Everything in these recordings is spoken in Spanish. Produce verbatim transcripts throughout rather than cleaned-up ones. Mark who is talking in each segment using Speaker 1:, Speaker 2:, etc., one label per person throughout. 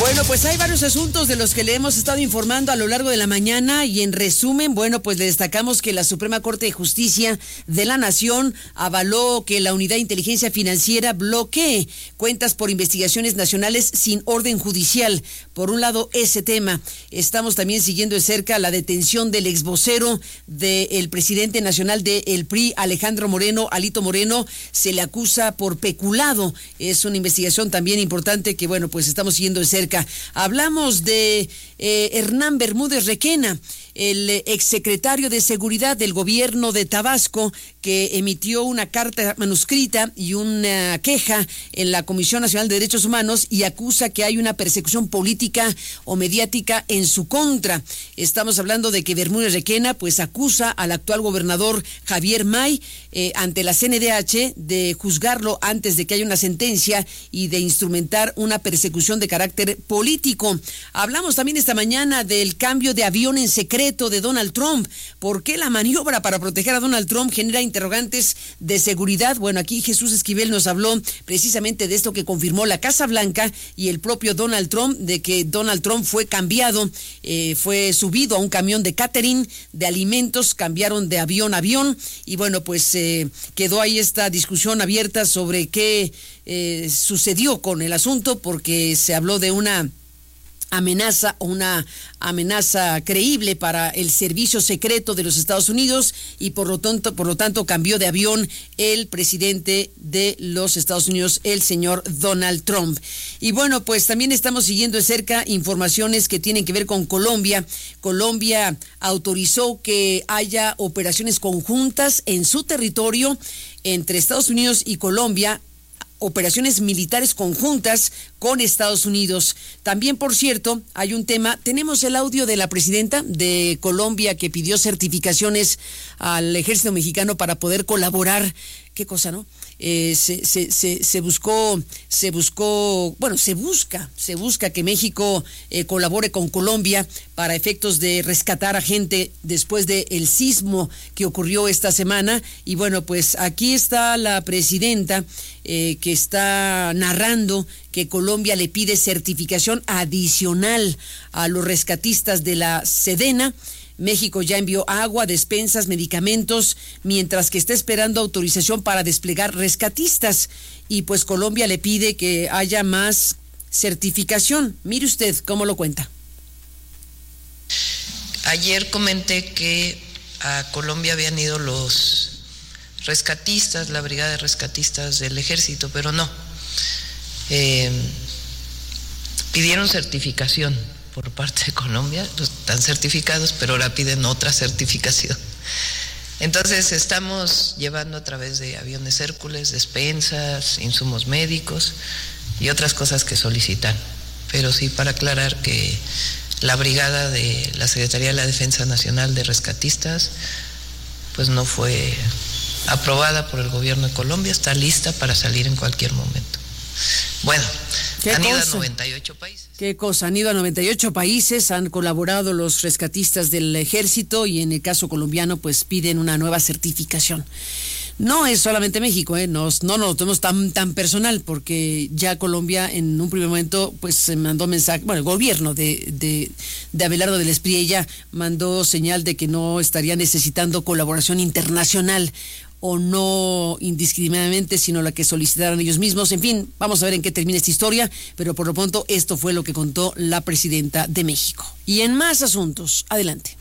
Speaker 1: Bueno, pues hay varios asuntos de los que le hemos estado informando a lo largo de la mañana y en resumen, bueno, pues le destacamos que la Suprema Corte de Justicia de la Nación avaló que la Unidad de Inteligencia Financiera bloquee cuentas por investigaciones nacionales sin orden judicial. Por un lado, ese tema. Estamos también siguiendo de cerca la detención del exvocero del presidente nacional del P R I, Alejandro Moreno, Alito Moreno. Se le acusa por peculado. Es una investigación también importante que, bueno, pues estamos siguiendo de cerca. Hablamos de eh, Hernán Bermúdez Requena, el exsecretario de Seguridad del gobierno de Tabasco, que emitió una carta manuscrita y una queja en la Comisión Nacional de Derechos Humanos y acusa que hay una persecución política o mediática en su contra. Estamos hablando de que Bermúdez Requena pues acusa al actual gobernador Javier May eh, ante la C N D H de juzgarlo antes de que haya una sentencia y de instrumentar una persecución de carácter político. Hablamos también esta mañana del cambio de avión en secreto de Donald Trump. ¿Por qué la maniobra para proteger a Donald Trump genera interrogantes de seguridad? Bueno, aquí Jesús Esquivel nos habló precisamente de esto que confirmó la Casa Blanca y el propio Donald Trump, de que Donald Trump fue cambiado, eh, fue subido a un camión de catering de alimentos, cambiaron de avión a avión y bueno, pues eh, quedó ahí esta discusión abierta sobre qué eh, sucedió con el asunto, porque se habló de una amenaza o una amenaza creíble para el servicio secreto de los Estados Unidos y por lo tanto, por lo tanto cambió de avión el presidente de los Estados Unidos, el señor Donald Trump. Y bueno, pues también estamos siguiendo de cerca informaciones que tienen que ver con Colombia. Colombia autorizó que haya operaciones conjuntas en su territorio entre Estados Unidos y Colombia, operaciones militares conjuntas con Estados Unidos. También, por cierto, hay un tema, tenemos el audio de la presidenta de Colombia que pidió certificaciones al ejército mexicano para poder colaborar. Qué cosa, ¿no? Eh, se, se, se, se buscó, se buscó, bueno, se busca, se busca que México eh, colabore con Colombia para efectos de rescatar a gente después del sismo que ocurrió esta semana. Y bueno, pues aquí está la presidenta eh, que está narrando que Colombia le pide certificación adicional a los rescatistas de la Sedena. México ya envió agua, despensas, medicamentos, mientras que está esperando autorización para desplegar rescatistas. Y pues Colombia le pide que haya más certificación. Mire usted cómo lo cuenta.
Speaker 2: Ayer comenté que a Colombia habían ido los rescatistas, la brigada de rescatistas del ejército, pero no. Eh, pidieron certificación por parte de Colombia, están certificados, pero ahora piden otra certificación. Entonces estamos llevando a través de aviones Hércules, despensas, insumos médicos y otras cosas que solicitan. Pero sí, para aclarar que la brigada de la Secretaría de la Defensa Nacional de Rescatistas pues no fue aprobada por el gobierno de Colombia, está lista para salir en cualquier momento. Bueno, han ido a noventa y ocho países.
Speaker 1: Qué cosa, han ido a noventa y ocho países, han colaborado los rescatistas del ejército y en el caso colombiano pues piden una nueva certificación. No es solamente México, ¿eh? Nos, no nos lo tomemos tan, tan personal, porque ya Colombia en un primer momento pues se mandó mensaje, bueno, el gobierno de, de, de Abelardo del Espriella mandó señal de que no estaría necesitando colaboración internacional o no indiscriminadamente, sino la que solicitaran ellos mismos. En fin, vamos a ver en qué termina esta historia, pero por lo pronto esto fue lo que contó la presidenta de México. Y en más asuntos, adelante.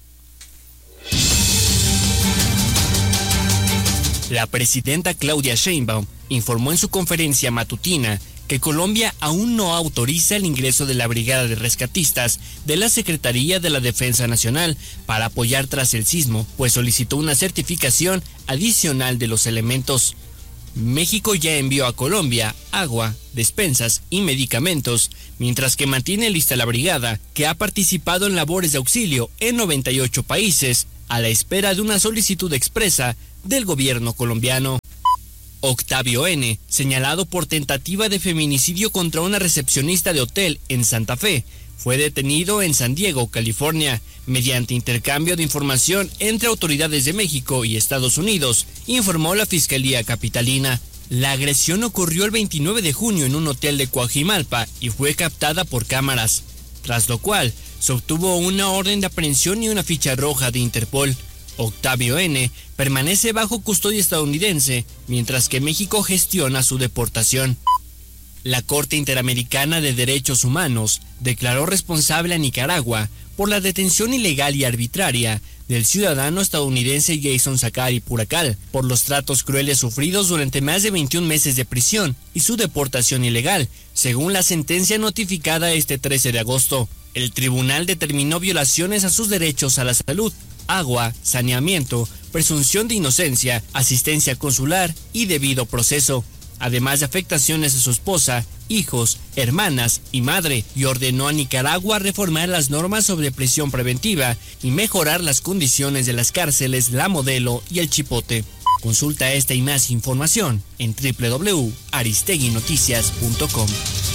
Speaker 3: La presidenta Claudia Sheinbaum informó en su conferencia matutina que Colombia aún no autoriza el ingreso de la Brigada de Rescatistas de la Secretaría de la Defensa Nacional para apoyar tras el sismo, pues solicitó una certificación adicional de los elementos. México ya envió a Colombia agua, despensas y medicamentos, mientras que mantiene lista la brigada, que ha participado en labores de auxilio en noventa y ocho países, a la espera de una solicitud expresa del gobierno colombiano. Octavio N., señalado por tentativa de feminicidio contra una recepcionista de hotel en Santa Fe, fue detenido en San Diego, California, mediante intercambio de información entre autoridades de México y Estados Unidos, informó la Fiscalía Capitalina. La agresión ocurrió el veintinueve de junio en un hotel de Coajimalpa y fue captada por cámaras, tras lo cual se obtuvo una orden de aprehensión y una ficha roja de Interpol. Octavio N. permanece bajo custodia estadounidense, mientras que México gestiona su deportación. La Corte Interamericana de Derechos Humanos declaró responsable a Nicaragua por la detención ilegal y arbitraria del ciudadano estadounidense Jason Zachary Puracal por los tratos crueles sufridos durante más de veintiún meses de prisión y su deportación ilegal, según la sentencia notificada este trece de agosto. El tribunal determinó violaciones a sus derechos a la salud, agua, saneamiento, presunción de inocencia, asistencia consular y debido proceso, además de afectaciones a su esposa, hijos, hermanas y madre, y ordenó a Nicaragua reformar las normas sobre prisión preventiva y mejorar las condiciones de las cárceles La Modelo y El Chipote. Consulta esta y más información en doble u doble u doble u punto aristegui noticias punto com.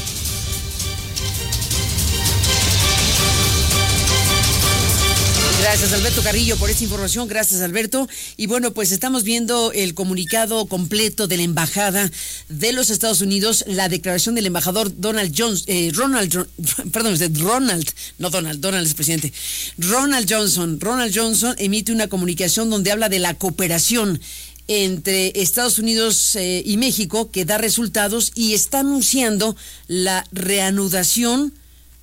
Speaker 1: Gracias, Alberto Carrillo, por esta información. Gracias, Alberto. Y bueno, pues estamos viendo el comunicado completo de la Embajada de los Estados Unidos, la declaración del embajador Donald Jones, eh, Ronald, perdón, Ronald, no Donald, Donald es presidente. Ronald Johnson, Ronald Johnson emite una comunicación donde habla de la cooperación entre Estados Unidos eh, y México que da resultados y está anunciando la reanudación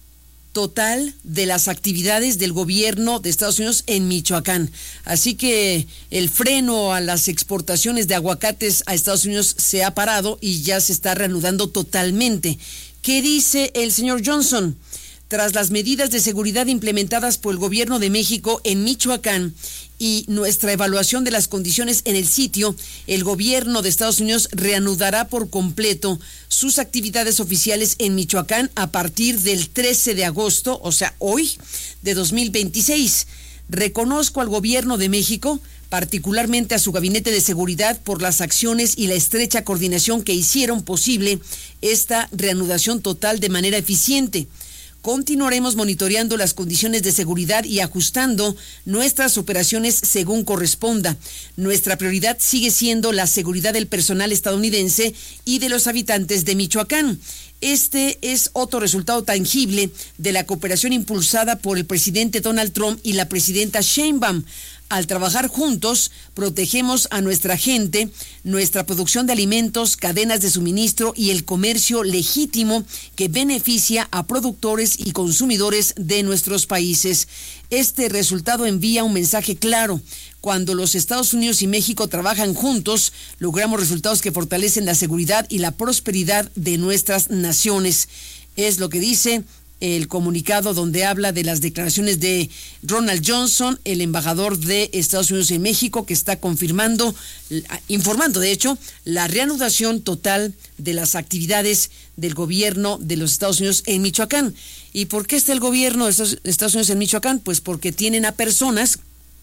Speaker 1: total de las actividades del gobierno de Estados Unidos en Michoacán. Así que el freno a las exportaciones de aguacates a Estados Unidos se ha parado y ya se está reanudando totalmente. ¿Qué dice el señor Johnson? Tras las medidas de seguridad implementadas por el gobierno de México en Michoacán y nuestra evaluación de las condiciones en el sitio, el gobierno de Estados Unidos reanudará por completo sus actividades oficiales en Michoacán a partir del trece de agosto, o sea, hoy, de dos mil veintiséis. Reconozco al gobierno de México, particularmente a su gabinete de seguridad, por las acciones y la estrecha coordinación que hicieron posible esta reanudación total de manera eficiente. Continuaremos monitoreando las condiciones de seguridad y ajustando nuestras operaciones según corresponda. Nuestra prioridad sigue siendo la seguridad del personal estadounidense y de los habitantes de Michoacán. Este es otro resultado tangible de la cooperación impulsada por el presidente Donald Trump y la presidenta Sheinbaum. Al trabajar juntos, protegemos a nuestra gente, nuestra producción de alimentos, cadenas de suministro y el comercio legítimo que beneficia a productores y consumidores de nuestros países. Este resultado envía un mensaje claro. Cuando los Estados Unidos y México trabajan juntos, logramos resultados que fortalecen la seguridad y la prosperidad de nuestras naciones. Es lo que dice el comunicado donde habla de las declaraciones de Ronald Johnson, el embajador de Estados Unidos en México, que está confirmando, informando de hecho, la reanudación total de las actividades del gobierno de los Estados Unidos en Michoacán. ¿Y por qué está el gobierno de Estados Unidos en Michoacán? Pues porque tienen a personas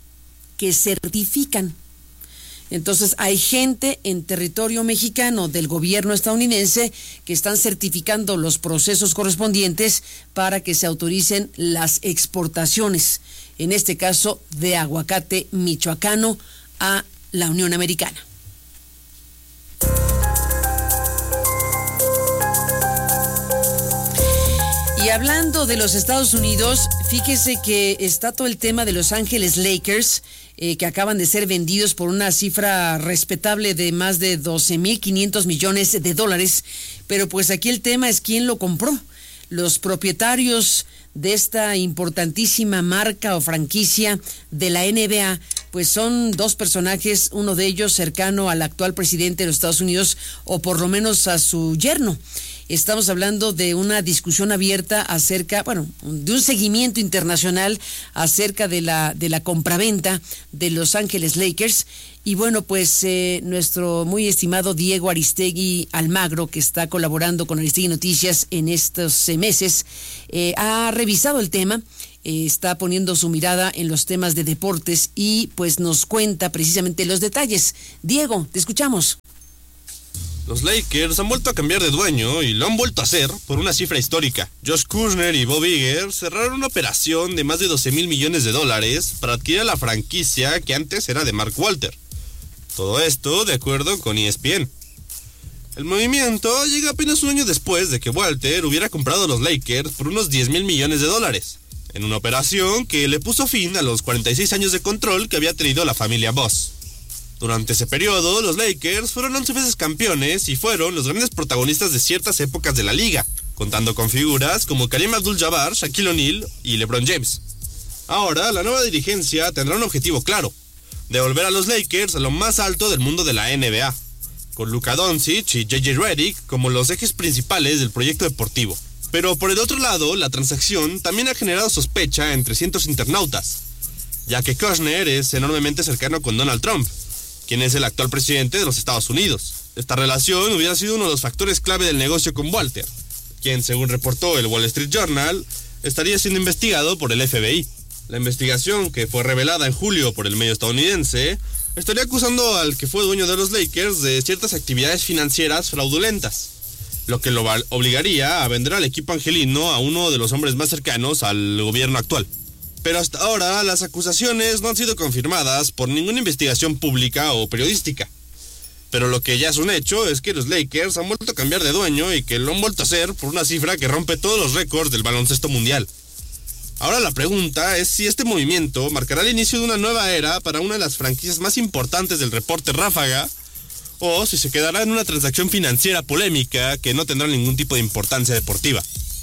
Speaker 1: que certifican. Entonces hay gente en territorio mexicano del gobierno estadounidense que están certificando los procesos correspondientes para que se autoricen las exportaciones, en este caso de aguacate michoacano a la Unión Americana. Y hablando de los Estados Unidos, fíjese que está todo el tema de Los Ángeles Lakers, eh, que acaban de ser vendidos por una cifra respetable de más de doce mil quinientos millones de dólares. Pero pues aquí el tema es quién lo compró. Los propietarios de esta importantísima marca o franquicia de la N B A, pues son dos personajes, uno de ellos cercano al actual presidente de los Estados Unidos, o por lo menos a su yerno. Estamos hablando de una discusión abierta acerca, bueno, de un seguimiento internacional acerca de la de la compraventa de Los Ángeles Lakers. Y bueno, pues eh, nuestro muy estimado Diego Aristegui Almagro, que está colaborando con Aristegui Noticias en estos eh, meses, eh, ha revisado el tema, eh, está poniendo su mirada en los temas de deportes y pues nos cuenta precisamente los detalles. Diego, te escuchamos.
Speaker 4: Los Lakers han vuelto a cambiar de dueño y lo han vuelto a hacer por una cifra histórica. Josh Kuzner y Bob Iger cerraron una operación de más de doce mil millones de dólares para adquirir la franquicia que antes era de Mark Walter. Todo esto de acuerdo con E S P N. El movimiento llega apenas un año después de que Walter hubiera comprado a los Lakers por unos diez mil millones de dólares, en una operación que le puso fin a los cuarenta y seis años de control que había tenido la familia Boss. Durante ese periodo, los Lakers fueron once veces campeones y fueron los grandes protagonistas de ciertas épocas de la liga, contando con figuras como Kareem Abdul-Jabbar, Shaquille O'Neal y LeBron James. Ahora, la nueva dirigencia tendrá un objetivo claro: devolver a los Lakers a lo más alto del mundo de la N B A, con Luka Doncic y J J Redick como los ejes principales del proyecto deportivo. Pero por el otro lado, la transacción también ha generado sospecha entre cientos internautas, ya que Kushner es enormemente cercano con Donald Trump, quien es el actual presidente de los Estados Unidos. Esta relación hubiera sido uno de los factores clave del negocio con Walter, quien, según reportó el Wall Street Journal, estaría siendo investigado por el F B I. La investigación, que fue revelada en julio por el medio estadounidense, estaría acusando al que fue dueño de los Lakers de ciertas actividades financieras fraudulentas, lo que lo obligaría a vender al equipo angelino a uno de los hombres más cercanos al gobierno actual. Pero hasta ahora las acusaciones no han sido confirmadas por ninguna investigación pública o periodística. Pero lo que ya es un hecho es que los Lakers han vuelto a cambiar de dueño y que lo han vuelto a hacer por una cifra que rompe todos los récords del baloncesto mundial. Ahora la pregunta es si este movimiento marcará el inicio de una nueva era para una de las franquicias más importantes del reporte ráfaga, o si se quedará en una transacción financiera polémica que no tendrá ningún tipo de importancia deportiva.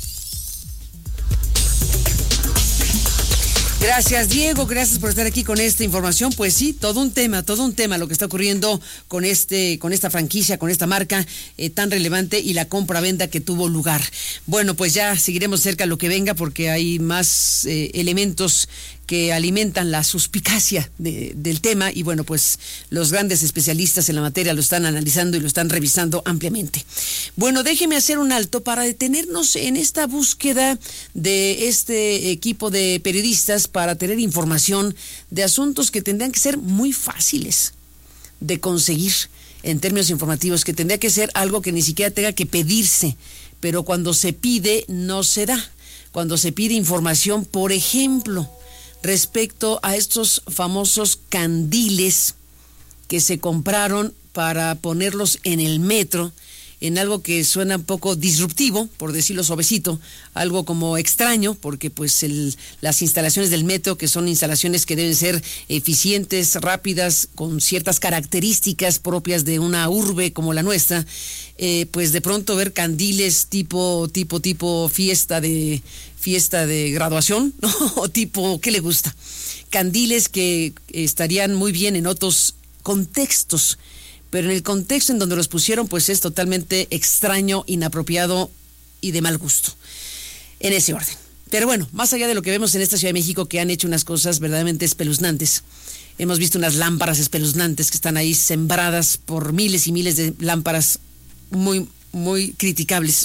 Speaker 1: Gracias, Diego, gracias por estar aquí con esta información. Pues sí, todo un tema, todo un tema lo que está ocurriendo con este, con esta franquicia, con esta marca eh, tan relevante y la compra-venta que tuvo lugar. Bueno, pues ya seguiremos cerca lo que venga porque hay más eh, elementos que alimentan la suspicacia de, del tema y bueno, pues los grandes especialistas en la materia lo están analizando y lo están revisando ampliamente. Bueno, déjeme hacer un alto para detenernos en esta búsqueda de este equipo de periodistas para tener información de asuntos que tendrían que ser muy fáciles de conseguir en términos informativos, que tendría que ser algo que ni siquiera tenga que pedirse, pero cuando se pide no se da. Cuando se pide información, por ejemplo, respecto a estos famosos candiles que se compraron para ponerlos en el metro, en algo que suena un poco disruptivo, por decirlo suavecito, algo como extraño, porque pues el, las instalaciones del metro, que son instalaciones que deben ser eficientes, rápidas, con ciertas características propias de una urbe como la nuestra, eh, pues de pronto ver candiles tipo, tipo, tipo fiesta de fiesta de graduación, ¿no? O tipo, ¿qué le gusta? Candiles que estarían muy bien en otros contextos, pero en el contexto en donde los pusieron, pues es totalmente extraño, inapropiado y de mal gusto, en ese orden. Pero bueno, más allá de lo que vemos en esta Ciudad de México, que han hecho unas cosas verdaderamente espeluznantes, hemos visto unas lámparas espeluznantes que están ahí sembradas por miles y miles de lámparas muy, muy criticables,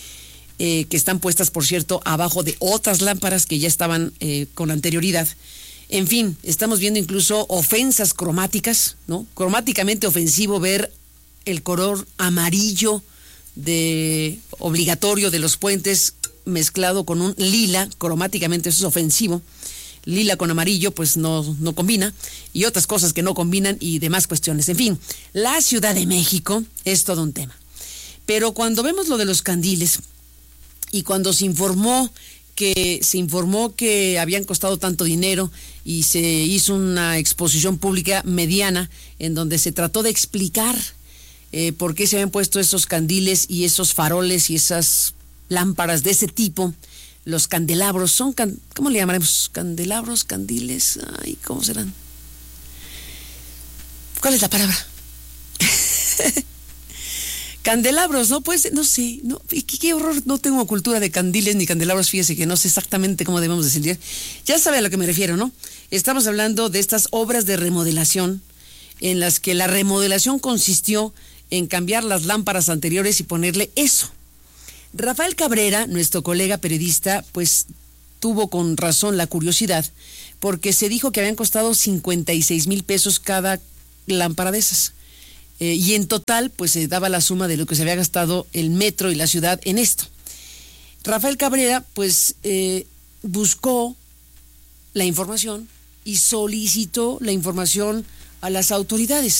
Speaker 1: eh, que están puestas, por cierto, abajo de otras lámparas que ya estaban eh, con anterioridad. En fin, estamos viendo incluso ofensas cromáticas, ¿no? Cromáticamente ofensivo ver el color amarillo de obligatorio de los puentes mezclado con un lila, cromáticamente eso es ofensivo. Lila con amarillo pues no, no combina, y otras cosas que no combinan y demás cuestiones. En fin, la Ciudad de México es todo un tema. Pero cuando vemos lo de los candiles y cuando se informó que se informó que habían costado tanto dinero y se hizo una exposición pública mediana en donde se trató de explicar eh, por qué se habían puesto esos candiles y esos faroles y esas lámparas de ese tipo, los candelabros, son, can, ¿cómo le llamaremos? Candelabros, candiles, ay, ¿cómo serán? ¿Cuál es la palabra? Candelabros, ¿no? Pues, no sé, no, qué, qué horror, no tengo cultura de candiles ni candelabros, fíjese que no sé exactamente cómo debemos decir. Ya sabe a lo que me refiero, ¿no? Estamos hablando de estas obras de remodelación, en las que la remodelación consistió en cambiar las lámparas anteriores y ponerle eso. Rafael Cabrera, nuestro colega periodista, pues tuvo con razón la curiosidad, porque se dijo que habían costado cincuenta y seis mil pesos cada lámpara de esas. Eh, y en total, pues se daba la suma de lo que se había gastado el metro y la ciudad en esto. Rafael Cabrera, pues, eh, buscó la información y solicitó la información a las autoridades.